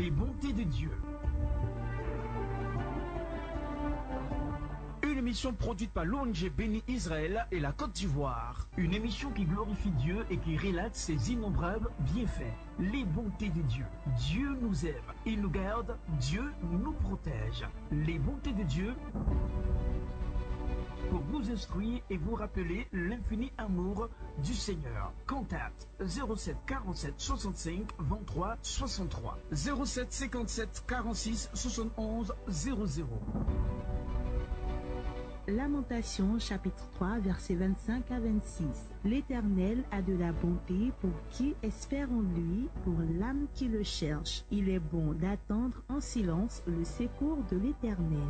les bontés de Dieu. Une émission produite par l'ONG Béni Israël et la Côte d'Ivoire. Une émission qui glorifie Dieu et qui relate ses innombrables bienfaits. Les bontés de Dieu. Dieu nous aime, il nous garde, Dieu nous protège. Les bontés de Dieu pour vous instruire et vous rappeler l'infini amour du Seigneur. Contact 07 47 65 23 63 07 57 46 71 00. Lamentation chapitre 3 versets 25 à 26. L'Éternel a de la bonté pour qui espère en lui, pour l'âme qui le cherche. Il est bon d'attendre en silence le secours de l'Éternel.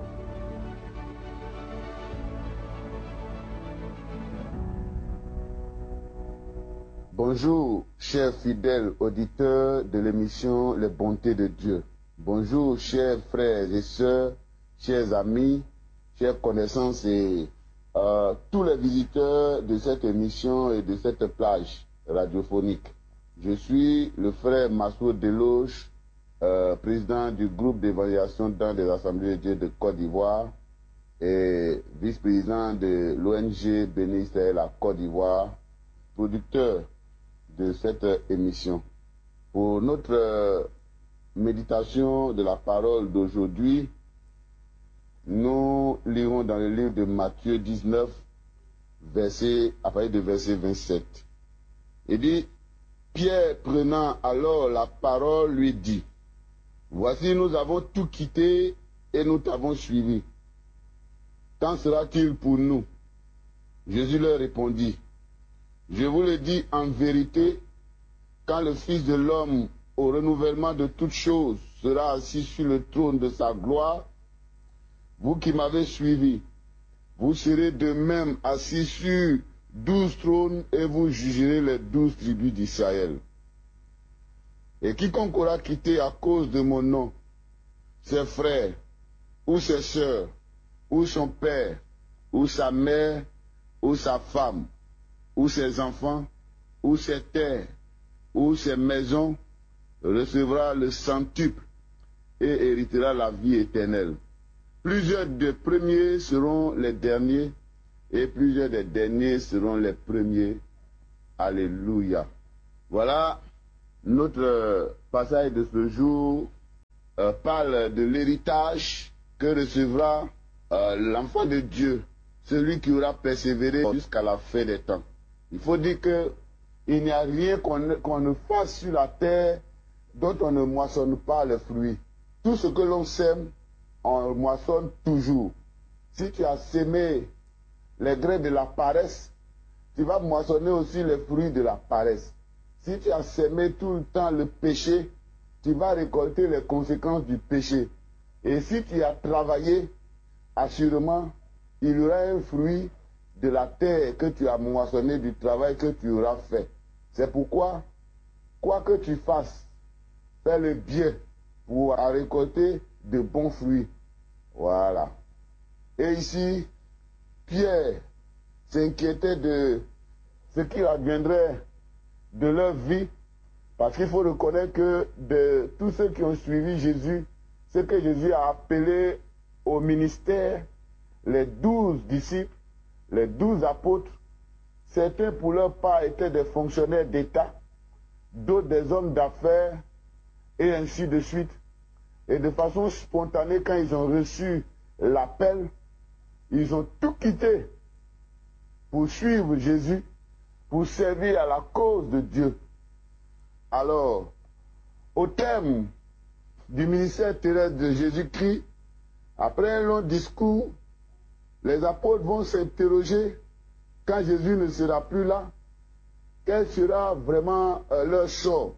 Bonjour, chers fidèles auditeurs de l'émission Les Bontés de Dieu. Bonjour, chers frères et sœurs, chers amis, chères connaissances et tous les visiteurs de cette émission et de cette plage radiophonique. Je suis le frère Massoud Deloche, président du groupe d'évaluation dans les Assemblées de Dieu de Côte d'Ivoire et vice-président de l'ONG Béni Israël à Côte d'Ivoire, producteur de cette émission. Pour notre méditation de la parole d'aujourd'hui, nous lirons dans le livre de Matthieu 19, à partir de verset 27. Il dit, Pierre prenant alors la parole lui dit, voici nous avons tout quitté et nous t'avons suivi. Qu'en sera-t-il pour nous? Jésus leur répondit, je vous le dis en vérité, quand le Fils de l'homme, au renouvellement de toutes choses, sera assis sur le trône de sa gloire, vous qui m'avez suivi, vous serez de même assis sur 12 trônes et vous jugerez les 12 tribus d'Israël. Et quiconque aura quitté à cause de mon nom ses frères, ou ses sœurs, ou son père, ou sa mère, ou sa femme, ou ses enfants, ou ses terres, ou ses maisons, recevra le centuple et héritera la vie éternelle. Plusieurs des premiers seront les derniers, et plusieurs des derniers seront les premiers. Alléluia. Voilà, notre passage de ce jour parle de l'héritage que recevra l'enfant de Dieu, celui qui aura persévéré jusqu'à la fin des temps. Il faut dire qu'il n'y a rien qu'on ne fasse sur la terre dont on ne moissonne pas les fruits. Tout ce que l'on sème, on moissonne toujours. Si tu as sémé les graines de la paresse, tu vas moissonner aussi les fruits de la paresse. Si tu as sémé tout le temps le péché, tu vas récolter les conséquences du péché. Et si tu as travaillé, assurément, il y aura un fruit de la terre que tu as moissonné, du travail que tu auras fait. C'est pourquoi, quoi que tu fasses, fais le bien pour récolter de bons fruits. Voilà. Et ici, Pierre s'inquiétait de ce qui adviendrait de leur vie, parce qu'il faut reconnaître que de tous ceux qui ont suivi Jésus, ce que Jésus a appelé au ministère, les 12 disciples, les 12 apôtres, certains pour leur part étaient des fonctionnaires d'État, d'autres des hommes d'affaires, et ainsi de suite. Et de façon spontanée, quand ils ont reçu l'appel, ils ont tout quitté pour suivre Jésus, pour servir à la cause de Dieu. Alors, au terme du ministère terrestre de Jésus-Christ, après un long discours, les apôtres vont s'interroger, quand Jésus ne sera plus là, quel sera vraiment leur sort.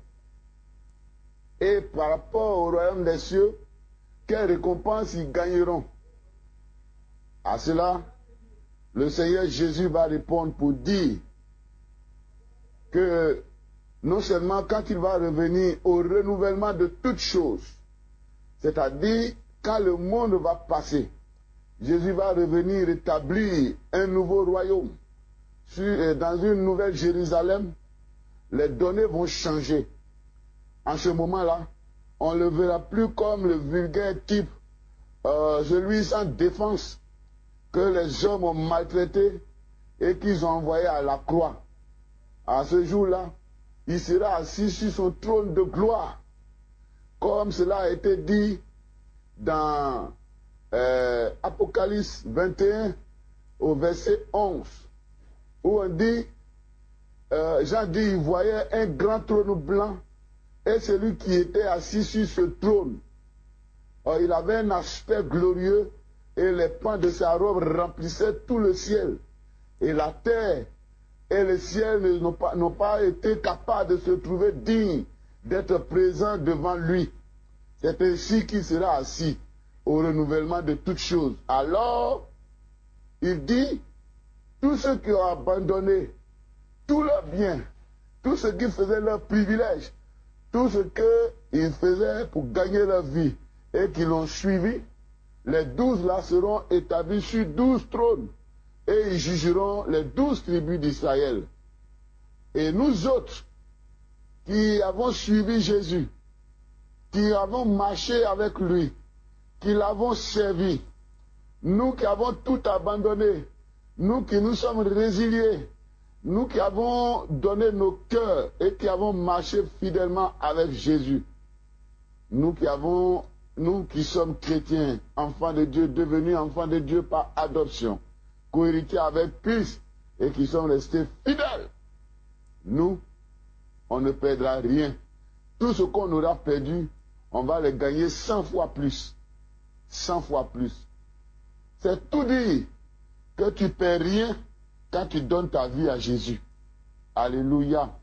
Et par rapport au royaume des cieux, quelle récompense ils gagneront. À cela, le Seigneur Jésus va répondre pour dire que non seulement quand il va revenir au renouvellement de toutes choses, c'est-à-dire quand le monde va passer, Jésus va revenir établir un nouveau royaume. Dans une nouvelle Jérusalem, les données vont changer. En ce moment-là, on ne le verra plus comme le vulgaire type, celui sans défense, que les hommes ont maltraité et qu'ils ont envoyé à la croix. À ce jour-là, il sera assis sur son trône de gloire, comme cela a été dit dans Apocalypse 21 au verset 11, où on dit, Jean dit, il voyait un grand trône blanc et celui qui était assis sur ce trône. Il avait un aspect glorieux et les pans de sa robe remplissaient tout le ciel. Et la terre et le ciel n'ont pas été capables de se trouver dignes d'être présents devant lui. C'est ainsi qu'il sera assis au renouvellement de toutes choses. Alors, il dit, tous ceux qui ont abandonné tout leur bien, tout ce qui faisait leur privilège, tout ce qu'ils faisaient pour gagner leur vie et qui l'ont suivi, les 12 là seront établis sur 12 trônes et ils jugeront les 12 tribus d'Israël. Et nous autres, qui avons suivi Jésus, qui avons marché avec lui, qui l'avons servi, nous qui avons tout abandonné, nous qui nous sommes résiliés, nous qui avons donné nos cœurs et qui avons marché fidèlement avec Jésus, nous qui sommes chrétiens, enfants de Dieu, devenus enfants de Dieu par adoption, cohéritiers avec Christ et qui sommes restés fidèles, nous, on ne perdra rien. Tout ce qu'on aura perdu, on va le gagner 100 fois plus. 100 fois plus. C'est tout dire que tu ne perds rien quand tu donnes ta vie à Jésus. Alléluia.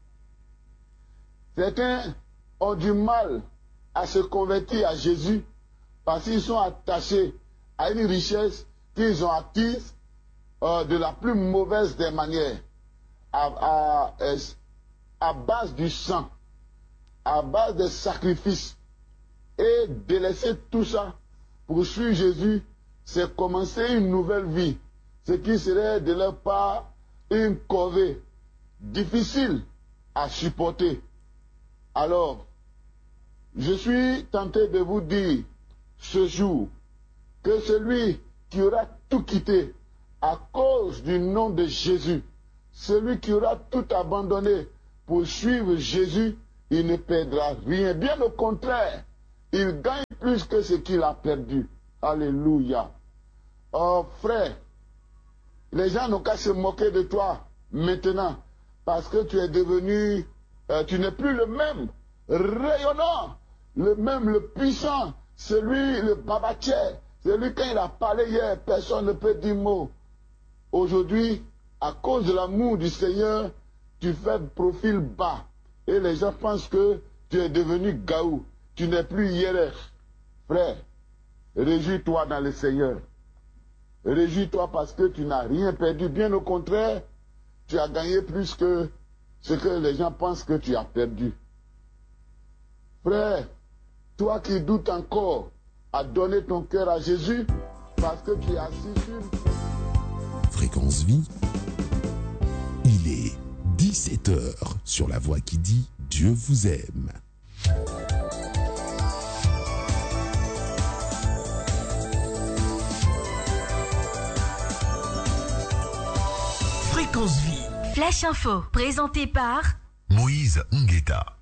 Certains ont du mal à se convertir à Jésus parce qu'ils sont attachés à une richesse qu'ils ont acquise de la plus mauvaise des manières, à base du sang, à base des sacrifices. Et délaisser tout ça pour suivre Jésus, c'est commencer une nouvelle vie, ce qui serait de leur part une corvée difficile à supporter. Alors, je suis tenté de vous dire ce jour que celui qui aura tout quitté à cause du nom de Jésus, celui qui aura tout abandonné pour suivre Jésus, il ne perdra rien. Bien au contraire, il gagne plus que ce qu'il a perdu. Alléluia. Oh frère, les gens n'ont qu'à se moquer de toi maintenant parce que tu es devenu, tu n'es plus le même rayonnant, le même, le puissant, celui, le babatier, celui quand il a parlé hier, personne ne peut dire mot. Aujourd'hui, à cause de l'amour du Seigneur, tu fais profil bas et les gens pensent que tu es devenu gaou, tu n'es plus hiérarque. Frère, réjouis-toi dans le Seigneur. Réjouis-toi parce que tu n'as rien perdu. Bien au contraire, tu as gagné plus que ce que les gens pensent que tu as perdu. Frère, toi qui doutes encore à donner ton cœur à Jésus parce que tu es assis sur... Fréquence Vie, il est 17h sur la voix qui dit Dieu vous aime. Fréquence Vie. Flash Info, présenté par Moïse Ngueta.